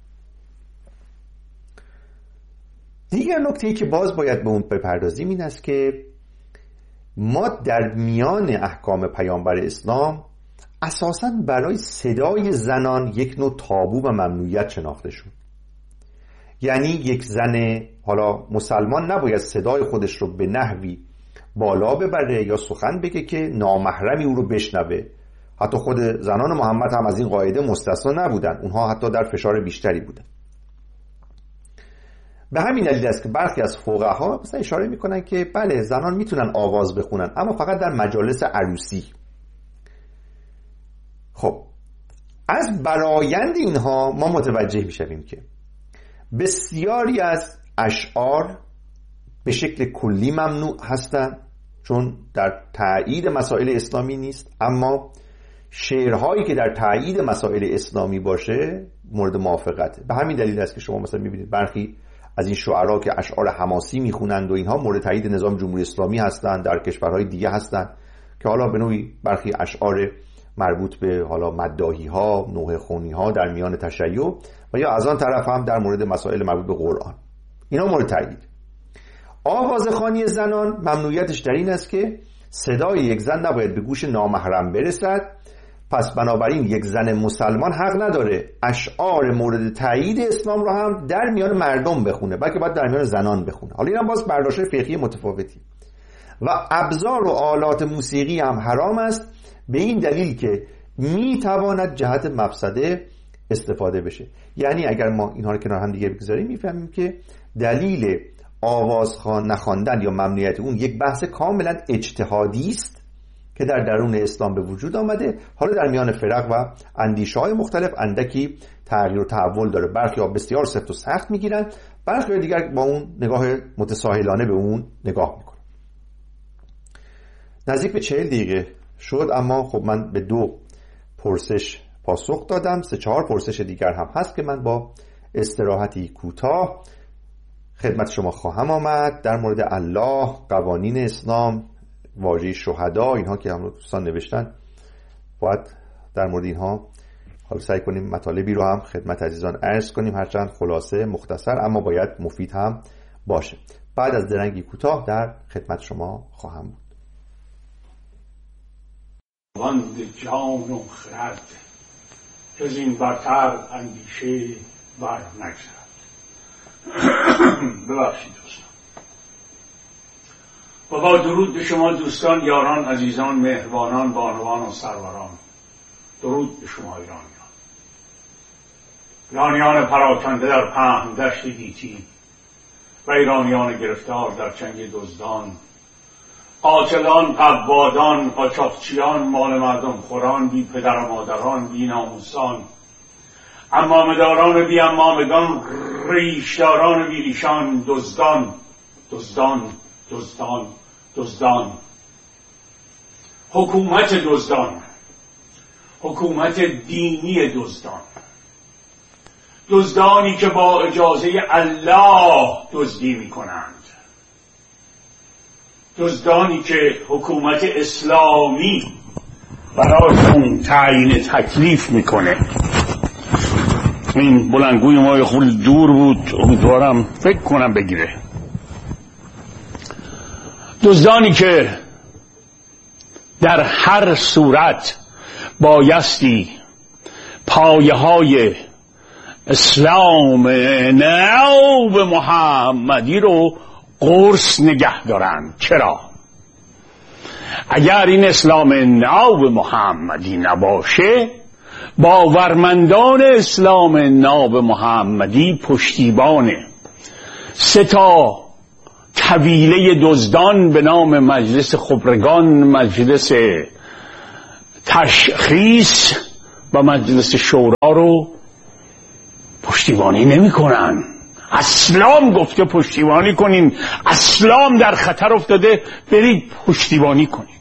دیگر نکته‌ای که باز باید به اون بپردازیم این است که ما در میان احکام پیامبر اسلام اساساً برای صدای زنان یک نوع تابو و ممنوعیت شناخته شد. یعنی یک زن حالا مسلمان نباید صدای خودش رو به نحوی بالا ببره یا سخن بگه که نامحرمی او رو بشنوه. حتی خود زنان محمد هم از این قاعده مستثنا نبودن، اونها حتی در فشار بیشتری بودن. به همین دلیل است که برخی از فقها مثلا اشاره میکنن که بله زنان میتونن آواز بخونن، اما فقط در مجالس عروسی. خب از برآیند اینها ما متوجه میشویم که بسیاری از اشعار به شکل کلی ممنوع هستند چون در تایید مسائل اسلامی نیست، اما شعرهایی که در تایید مسائل اسلامی باشه مورد موافقته. به همین دلیل است که شما مثلا میبینید برخی از این شعرا که اشعار حماسی میخونند و اینها مورد تایید نظام جمهوری اسلامی هستند، در کشورهای دیگه هستند که حالا به نوعی برخی اشعار مربوط به حالا مداحی ها، نوحه خونی ها در میان تشیع و یا از آن طرف هم در مورد مسائل مربوط به قرآن، اینا مورد تایید. آوازخوانی زنان ممنوعیتش در این است که صدای یک زن نباید به گوش نامحرم برسد، پس بنابراین یک زن مسلمان حق نداره اشعار مورد تایید اسلام رو هم در میان مردم بخونه، بلکه باید در میان زنان بخونه. حالا این هم باز برداشت فقهی متفاوتی. و ابزار و آلات موسیقی هم حرام است به این دلیل که میتواند جهت مفسده استفاده بشه. یعنی اگر ما اینها رو کنار هم دیگه بگذاریم میفهمیم که دلیل آواز نخواندن یا ممنوعیت اون یک بحث کاملا اجتهادی است که در درون اسلام به وجود آمده. حالا در میان فرق و اندیشه‌های مختلف اندکی تغییر و تحول داره، برخی ها بسیار سفت و سخت میگیرن، برخی دیگر با اون نگاه متساهلانه به اون نگاه میکنن. نزدیک به چهل دقیقه شد، اما خب من به دو پرسش پاسخ دادم، سه چهار پرسش دیگر هم هست که من با استراحتی کوتاه خدمت شما خواهم آمد در مورد الله، قوانین اسلام، واژه شهدا، اینها که هم دوستان نوشتن باید در مورد اینها حالا سعی کنیم مطالبی رو هم خدمت عزیزان عرض کنیم، هرچند خلاصه مختصر اما باید مفید هم باشه. بعد از درنگی کوتاه در خدمت شما خواهم بود. واند جان و خرد جز این برتر اندیشه بر نگذرد. ببخشید دوستان. و با درود به شما دوستان، یاران، عزیزان، مهربانان، بانوان و سروران. درود به شما ایرانیان، ایرانیان پراکنده در پهن دشت گیتی و ایرانیان گرفتار در چنگ دزدان، قاتلان، قوادان، قاچاقچیان، مال مردم خوران، بی پدر و مادران، بی ناموسان، امامداران بی امامگان، ریشداران بی ریشان، دزدان دزدان دزدان دزدان، حکومت دزدان، حکومت دینی دزدان، دزدانی که با اجازه الله دزدی می کنند، دزدانی که حکومت اسلامی برایشون تعیین تکلیف میکنه. این بلندگوی ما خیلی دور بود، امیدوارم فکر کنم بگیره. دزدانی که در هر صورت بایستی پایه های اسلام نو محمدی رو قرص نگه دارن. چرا؟ اگر این اسلام نو محمدی نباشه باورمندان اسلام ناب محمدی پشتیبان سه تا طویله دزدان به نام مجلس خبرگان، مجلس تشخیص و مجلس شورا رو پشتیبانی نمی کنن. اسلام گفته پشتیبانی کنین، اسلام در خطر افتاده، برید پشتیبانی کنید.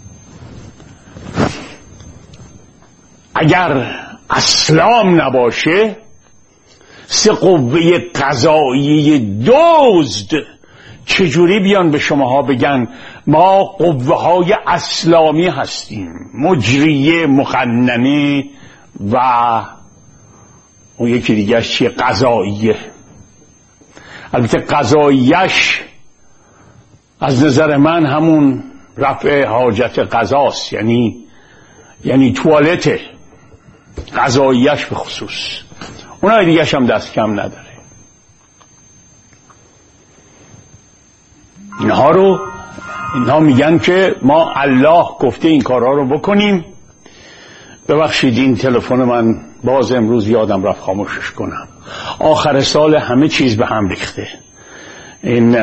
اگر اسلام نباشه سه قوه قضاییه دزد چجوری بیان به شماها بگن ما قوه های اسلامی هستیم؟ مجریه، مقننه و اون یکی دیگه چیه؟ قضاییه. البته قضاییش از نظر من همون رفع حاجت قضاست، یعنی یعنی توالته. قضاییش به خصوص، اونای دیگهش هم دست کم نداره. اینها رو اینها میگن که ما الله گفته این کارها رو بکنیم. ببخشید این تلفن من باز امروز یادم رفت خاموشش کنم. آخر سال همه چیز به هم ریخته. این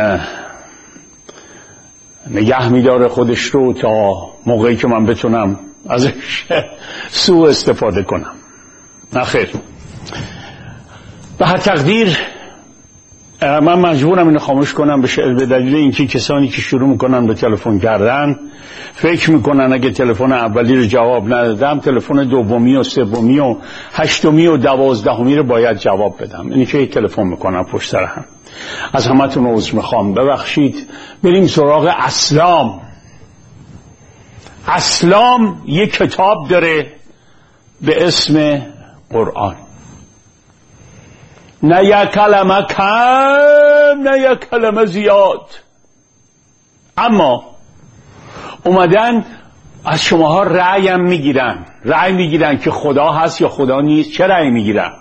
نگه میداره خودش رو تا موقعی که من بتونم ازش سوء استفاده کنم. نخیر، به هر تقدیر من مجبورم اینو خاموش کنم به دلیل اینکه کسانی که شروع میکنن به تلفن کردن فکر میکنن اگه تلفن اولی رو جواب ندادم تلفن دومی و سومی و هشتمی و دوازدهمی رو باید جواب بدم. اینی که تلفن میکنم پشت سر هم. از همتون عذر میخوام، ببخشید. بریم سراغ اسلام. اسلام یک کتاب داره به اسم قرآن. نه یک کلمه کم نه یک کلمه زیاد. اما اومدن از شماها رأی هم میگیرن رأی میگیرن که خدا هست یا خدا نیست. چه رأی میگیرن؟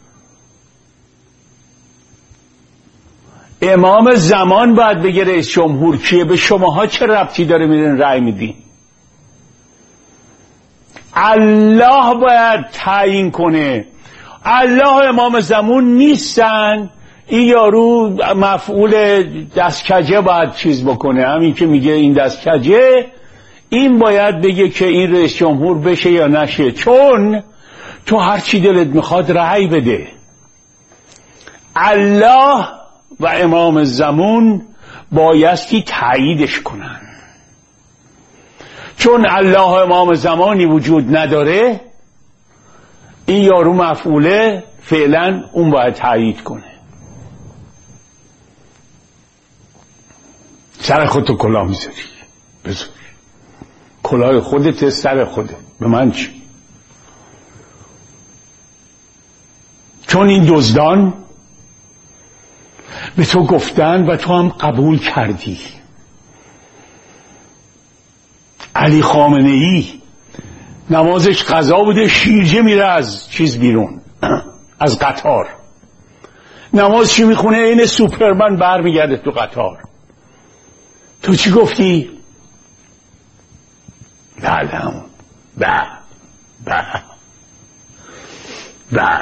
امام زمان باید بگه رئیس جمهور کیه. به شماها چه ربطی داره میرین رأی میدین؟ الله باید تعیین کنه. الله امام زمان نیستن. این یارو مفعول دستکجه باید چیز بکنه. همین که میگه این دستکجه، این باید بگه که این رئیس جمهور بشه یا نشه. چون تو هر چی دلت میخواد رأی بده. الله و امام زمان بایستی تاییدش کنن. چون الله امام زمانی وجود نداره، این یارو مفعوله فعلا اون باید تایید کنه. سر خودتو کلاه میذاری، بذار کلاه خودت سر خوده، به من چی؟ چون این دزدان به تو گفتن و تو هم قبول کردی. علی خامنه ای نمازش قضا بوده، شیرجه میره از چیز بیرون، از قطار. نماز چی میخونه؟ این سوپرمن بر میگرده تو قطار. تو چی گفتی؟ بله همون به به به.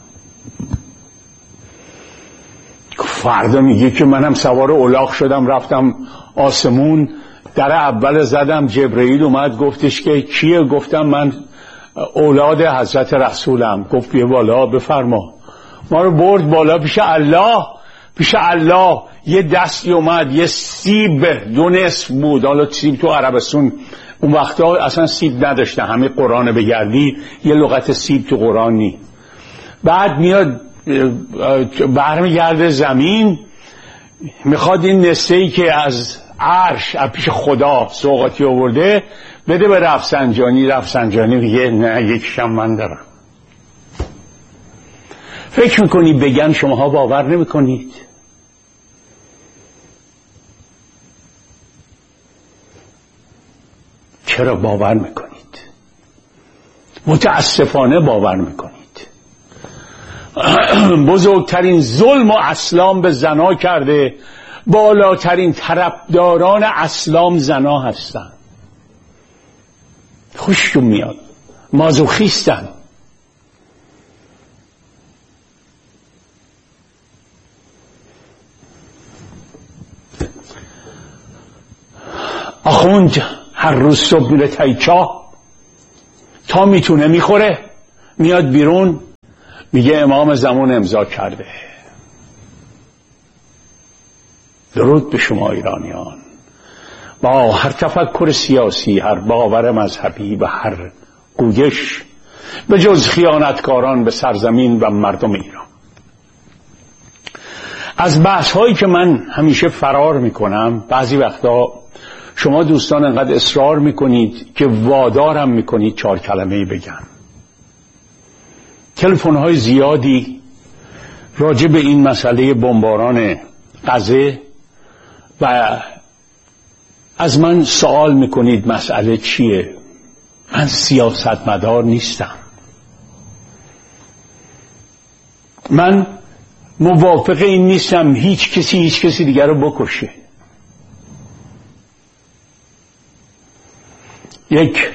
فردا میگه که منم سوار الاغ شدم رفتم آسمون، در اول زدم، جبرئیل اومد گفتش که کیه؟ گفتم من اولاد حضرت رسولم. گفت بیا بالا بفرما. ما رو برد بالا پیش الله. پیش الله یه دستی اومد، یه سیب دو نصف بود. حالا سیب تو عربستان اون وقتا اصلا سیب نداشتن، همه قرآن بگردی یه لغت سیب تو قرآن نی. بعد میاد برمیگرده زمین، میخواد این نسخه‌ای که از عرش از پیش خدا سوغاتی آورده بده به رفسنجانی. رفسنجانی میگه نه یکیشم من دارم. فکر میکنی بگن شماها باور نمیکنید؟ چرا باور میکنید؟ متاسفانه باور میکنید. بزرگترین ظلم و اسلام به زنا کرده، بالاترین طرفداران اسلام زنا هستن. خوششون میاد، مازوخیستن. آخوند هر روز صبح میره تایچاه، تا میتونه میخوره، میاد بیرون میگه امام زمان امضا کرده. درود به شما ایرانیان، با هر تفکر سیاسی، هر باور مذهبی و هر گویش به جز خیانتکاران به سرزمین و مردم ایران. از بحث هایی که من همیشه فرار میکنم، بعضی وقتا شما دوستان انقدر اصرار میکنید که وادارم میکنید چهار کلمه‌ای بگم. تلفن های زیادی راجع به این مسئله بمباران غزه و از من سوال میکنید مسئله چیه؟ من سیاستمدار نیستم. من موافق این نیستم هیچ کسی هیچ کسی دیگر رو بکشه. یک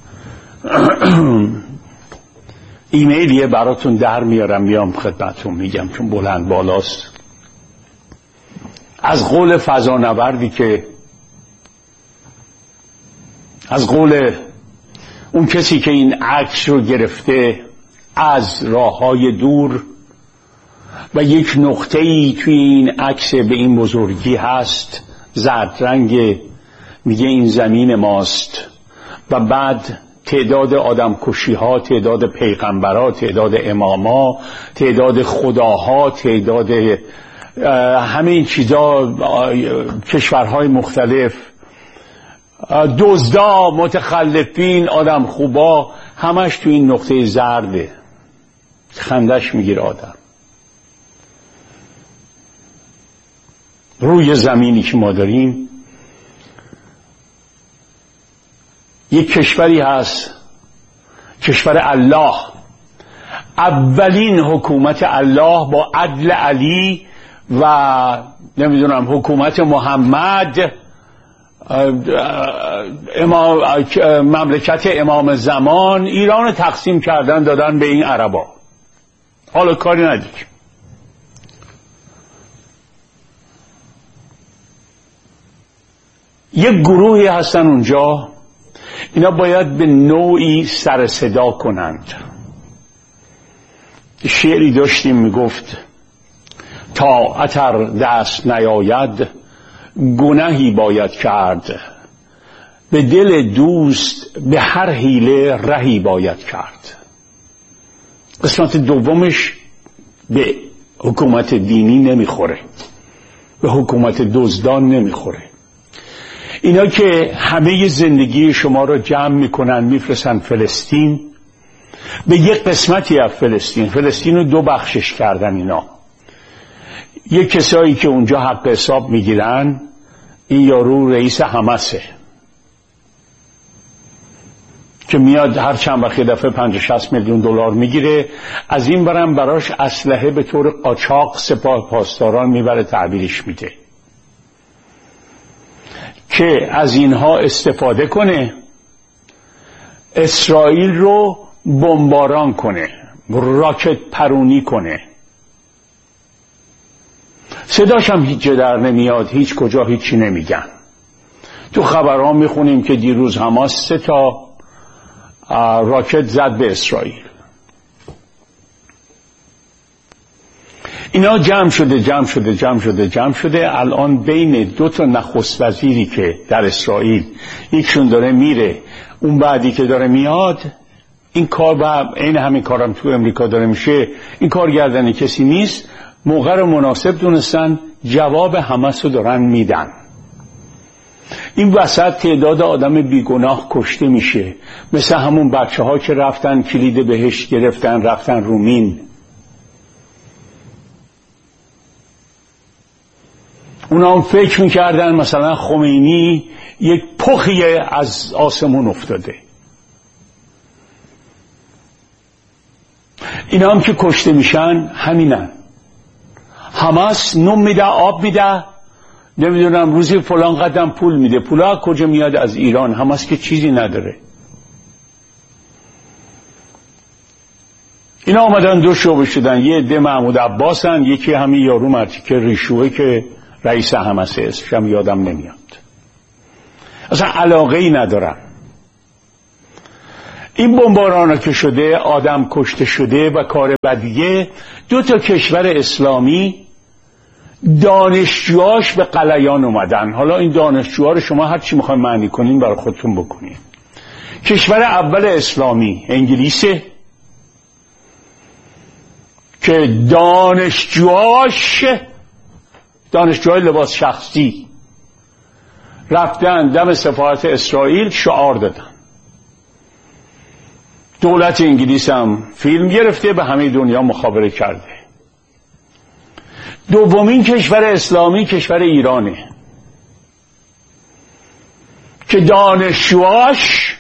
ایمیلیه براتون در میارم، میام خدمتون میگم چون بلند بالاست، از قول فضانوردی که از قول اون کسی که این عکس رو گرفته از راههای دور و یک نقطه‌ای توی این عکس به این بزرگی هست، زرد رنگ، میگه این زمین ماست و بعد تعداد آدم کشی ها، تعداد پیغمبرها، تعداد اماما، تعداد خداها، تعداد همه این چیزا، کشورهای مختلف، دزدا، متخلفین، آدم خوبا، همش تو این نقطه زرده. خندش میگیره آدم. روی زمینی که ما داریم یک کشوری هست، کشور الله، اولین حکومت الله با عدل علی و نمیدونم حکومت محمد، امام مملکت امام زمان، ایران تقسیم کردن دادن به این عربا. حالا کاری ندید. یک گروهی هستن اونجا، اینا باید به نوعی سر صدا کنند. شعری داشتیم میگفت تا عطر دست نیاید گناهی باید کرد، به دل دوست به هر حیله رهی باید کرد. قسمت دومش به حکومت دینی نمیخوره، به حکومت دزدان نمیخوره. اینا که همه زندگی شما رو جمع میکنن میفرستن فلسطین، به یک قسمتی از فلسطین، فلسطین رو دو بخشش کردن اینا. یک کسایی که اونجا حق حساب میگیرن، این یارو رئیس حماسه که میاد هر چند وقت دفعه پنجاه شصت میلیون دلار میگیره، از این برم براش اسلحه به طور قاچاق سپاه پاسداران میبره تحویلش میده که از اینها استفاده کنه، اسرائیل رو بمباران کنه، راکت پرونی کنه. صداش هم هیچ جا در نمیاد، هیچ کجا هیچی نمیگن. تو خبرها میخونیم که دیروز حماس سه تا راکت زد به اسرائیل. اینا جمع شده جمع شده جمع شده جمع شده الان بین دو تا نخست وزیری که در اسرائیل، یکشون داره میره، اون بعدی که داره میاد، این کار و این همین کارم تو امریکا داره میشه، این کارگردانی کسی نیست، موقع رو مناسب دونستن جواب حماس رو دارن میدن. این وسط تعداد آدم بیگناه کشته میشه، مثل همون بچه ها که رفتن کلید بهشت گرفتن رفتن رومین. اونا هم فکر میکردن مثلا خمینی یک پخیه از آسمون افتاده. اینا هم که کشته میشن همینن. حماس نون میده، آب میده، نمیدونم روزی فلان قدم پول میده. پولا کجا میاد؟ از ایران. حماس که چیزی نداره. اینا آمدن دو شعبه شدن، یه عده محمود عباسن، یکی همین یارو مرتی که ریشوه که رئیس حماس اسمشم یادم نمیاد. اصلا علاقه ای ندارن. این بمباران که شده، آدم کشته شده و کار بدیه، دو تا کشور اسلامی دانشجوهاش به قلیان اومدن. حالا این دانشجوها رو شما هر چی میخواین معنی کنین برای خودتون بکنین. کشور اول اسلامی انگلیسه که دانشجوهاش دانشجوهای لباس شخصی رفتن دم سفارت اسرائیل شعار دادن. دولت انگلیس هم فیلم گرفته، به همه دنیا مخابره کرده. دومین کشور اسلامی کشور ایرانه که دانشجوهاش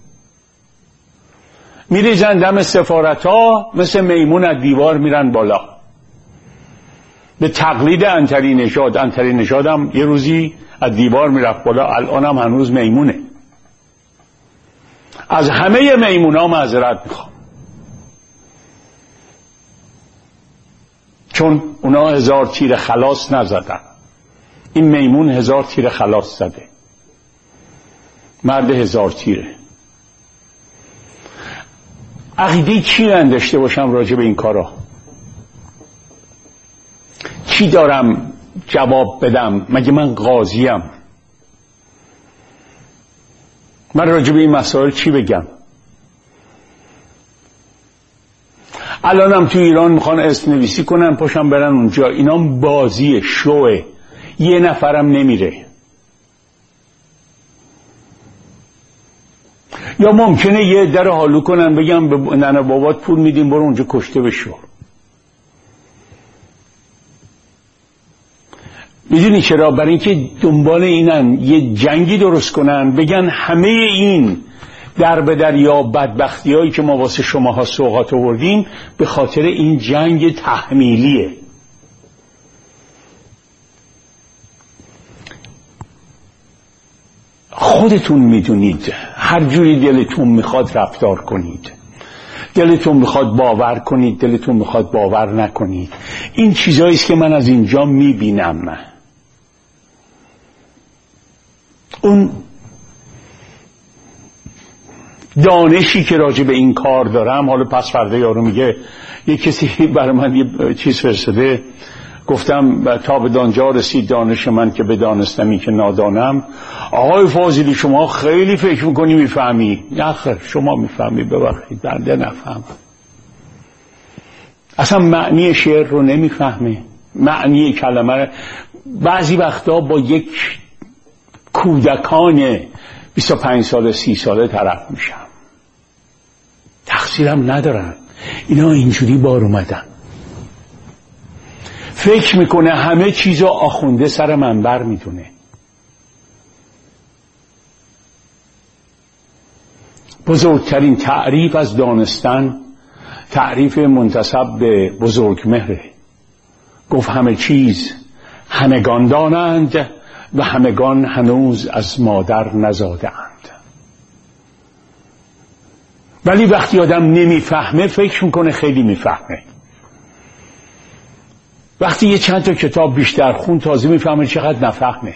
میریزن دم سفارت ها، مثل میمون از دیوار میرن بالا، به تقلید عنتری نژاد. عنتری نژاد هم یه روزی از دیوار میرفت بالا، الان هم هنوز میمونه. از همه میمون ها معذرت میخوام، چون اونا هزار تیر خلاص نزدن، این میمون هزار تیر خلاص زده، مرد هزار تیره. عقیده چی من داشته باشم راجع به این کارا؟ چی دارم جواب بدم؟ مگه من قاضیم؟ من راجع به این مسائل چی بگم؟ الانم تو ایران میخوان اسم نویسی کنن پاشم برن اونجا، اینا بازیه، شوه، یه نفرم نمیره. یا ممکنه یه در حالو کنن بگم به ننه بابات پول میدیم برو اونجا کشته بشو. میدونی چرا؟ برای اینکه دنبال اینن یه جنگی درست کنن، بگن همه این در به در یا بدبختی هایی که ما واسه شماها سوغات آوردیم به خاطر این جنگ تحمیلیه. خودتون میدونید هر جوری دلتون میخواد رفتار کنید، دلتون میخواد باور کنید، دلتون میخواد باور نکنید. این چیزایی است که من از اینجا میبینم. اون دانشی که راجع به این کار دارم، حالا پس فردا یارو میگه یه کسی برای من یه چیز فرستاده، گفتم تا به دانجا رسید دانش من که بدانستمی که نادانم. آقای فاضلی شما خیلی فکر میکنی میفهمی. نه خیر، شما میفهمی، ببخشید بنده نفهم. اصلا معنی شعر رو نمیفهمه، معنی کلمه رو. بعضی وقتا با یک کودکان بیست و پنج ساله سی ساله طرف میشم، تقصیرم ندارن، اینا اینجوری بار اومدن. فکر میکنه همه چیزو آخونده سر منبر میدونه. بزرگترین تعریف از دانستن تعریف منتسب به بزرگمهره. گفت همه چیز همگان دانند و همگان هنوز از مادر نزادند. ولی وقتی آدم نمیفهمه فکر میکنه خیلی میفهمه. وقتی یه چند تا کتاب بیشتر خون تازه میفهمه چقدر نفهمه.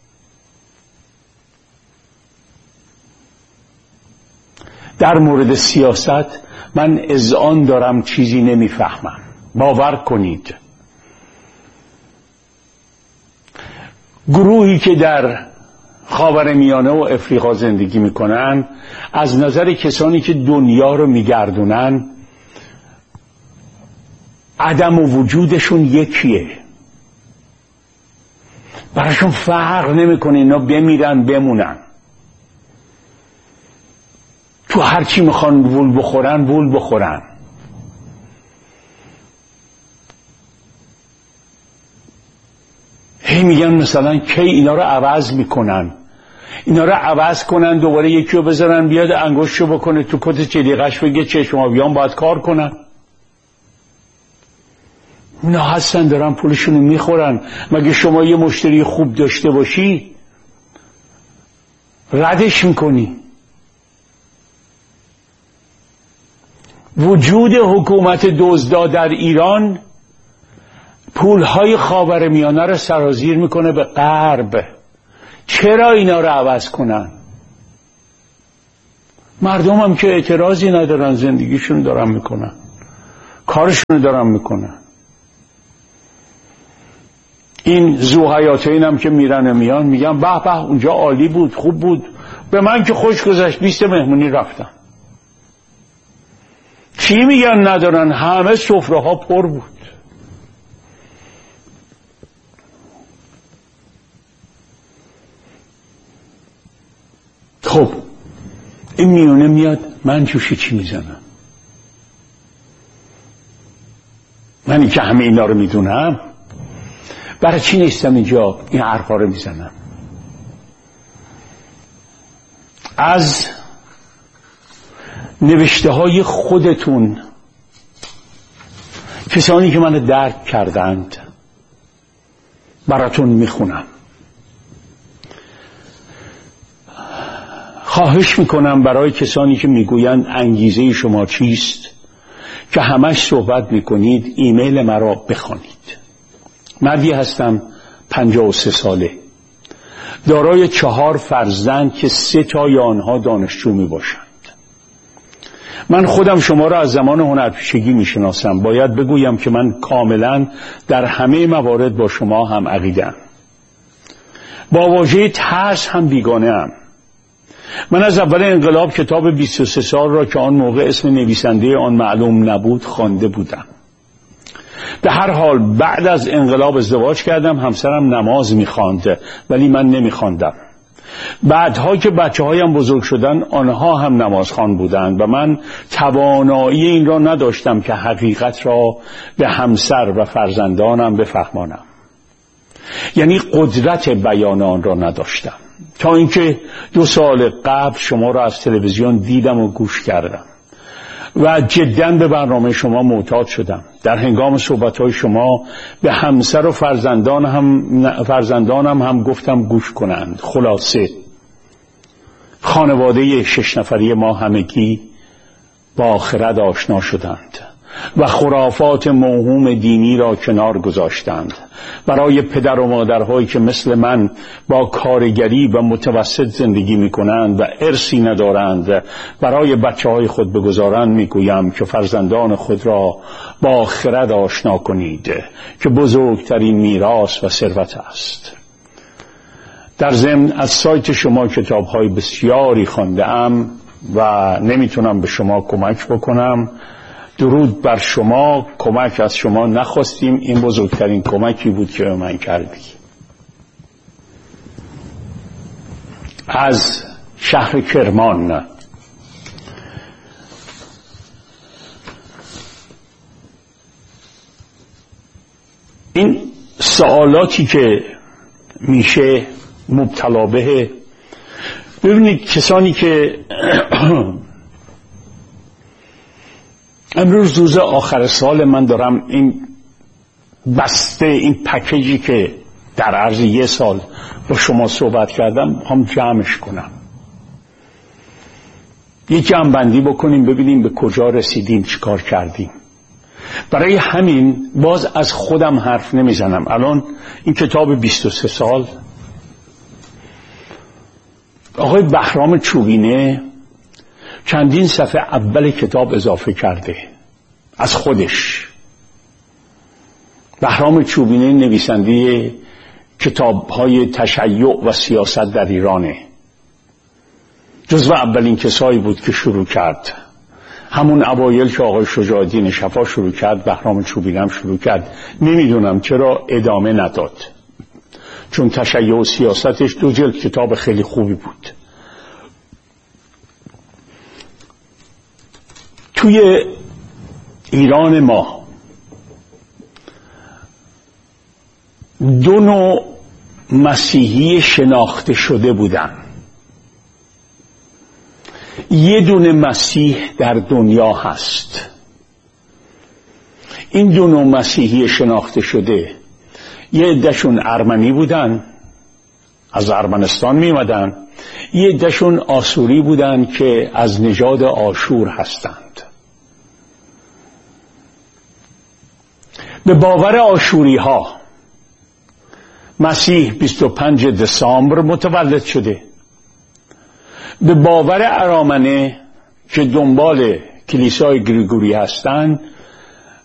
در مورد سیاست من اذعان دارم چیزی نمیفهمم، باور کنید. گروهی که در خاورمیانه و افریقا زندگی میکنن، از نظر کسانی که دنیا رو میگردونن عدم و وجودشون یکیه. براشون فرق نمیکنه اینا بمیرن بمونن. تو هرچی میخوان وول بخورن وول بخورن. هی میگن مثلا کی اینا رو عوض میکنن، اینا رو عوض کنن دوباره یکی رو بذارن بیاد انگشتشو بکنه تو کت چلیقش بگه چشم آبیان باید کار کنن. اونا هستن دارن پولشونو میخورن. مگه شما یه مشتری خوب داشته باشی ردش میکنی؟ وجود حکومت دزدا در ایران پولهای خاورمیانه رو سرازیر میکنه به غرب. چرا اینا رو عوض کنن؟ مردم هم که اعتراضی ندارن، زندگیشون دارن میکنن، کارشون دارن میکنن. این زوحیاتین هم که میرن میان میگن به به اونجا عالی بود، خوب بود، به من که خوش گذشت، لیست مهمونی رفتم. چی میگن ندارن؟ همه سفره ها پر بود. خب این میونه میاد، من جوشی چی میزنم؟ منی که همه اینا رو میدونم، برای چی نیستم اینجا این حرفا رو میزنم؟ از نوشته های خودتون، کسانی که منو درک کردند، براتون میخونم. خواهش میکنم برای کسانی که میگویند انگیزه شما چیست که همش صحبت میکنید، ایمیل مرا بخوانید. مردی هستم پنجاه و سه ساله، دارای چهار فرزند که سه تای آنها دانشجو میباشند. من خودم شما را از زمان هنرپیشگی میشناسم. باید بگویم که من کاملا در همه موارد با شما هم عقیده‌ام. با واژه ترس هم بیگانه ام. من از اول انقلاب کتاب بیست و سه سال را که آن موقع اسم نویسنده آن معلوم نبود خوانده بودم. به هر حال بعد از انقلاب ازدواج کردم. همسرم نماز میخواند ولی من نمیخواندم. بعدها که بچه هایم بزرگ شدن آنها هم نمازخوان بودند و من توانایی این را نداشتم که حقیقت را به همسر و فرزندانم بفهمانم. یعنی قدرت بیان آن را نداشتم، تا اینکه دو سال قبل شما را از تلویزیون دیدم و گوش کردم و جداً به برنامه شما معتاد شدم. در هنگام صحبت‌های شما به همسر و فرزندان هم فرزندانم هم گفتم گوش کنند. خلاصه خانواده شش نفری ما همگی با خرد آشنا شدند و خرافات موهوم دینی را کنار گذاشتند. برای پدر و مادرهایی که مثل من با کارگری و متوسط زندگی می کنند و ارثی ندارند برای بچه های خود بگذارند، می گویم که فرزندان خود را با خرد آشنا کنید که بزرگترین میراث و ثروت است. در ضمن از سایت شما کتاب های بسیاری خوانده ام و نمیتونم به شما کمک بکنم. درود بر شما. کمک از شما نخواستیم، این بزرگترین کمکی بود که به من کردی. از شهر کرمان. این سوالاتی که میشه مبتلا به، ببینید کسانی که امروز روز آخر سال من دارم این بسته، این پکیجی که در عرض یه سال با شما صحبت کردم هم جمعش کنم، یه جمع بندی بکنیم، ببینیم به کجا رسیدیم، چیکار کردیم. برای همین باز از خودم حرف نمیزنم. الان این کتاب بیست و سه سال آقای بهرام چوبینه چندین صفحه اول کتاب اضافه کرده از خودش. بهرام چوبینه نویسنده کتاب‌های تشیع و سیاست در ایرانه. جزو اولین کسایی بود که شروع کرد. همون اوایل که آقای شجاع الدین شفا شروع کرد، بهرام چوبینه هم شروع کرد. نمیدونم چرا ادامه نداد، چون تشیع و سیاستش دو جلد کتاب خیلی خوبی بود. توی ایران ما دو نوع مسیحی شناخته شده بودن. یه دونه مسیح در دنیا هست. این دو نوع مسیحی شناخته شده، یه عده‌شون ارمنی بودن، از ارمنستان می اومدن. یه عده‌شون آشوری بودن که از نژاد آشور هستند. به باور آشوری ها مسیح بیست و پنجم دسامبر متولد شده. به باور ارامنه که دنبال کلیسای گریگوری هستند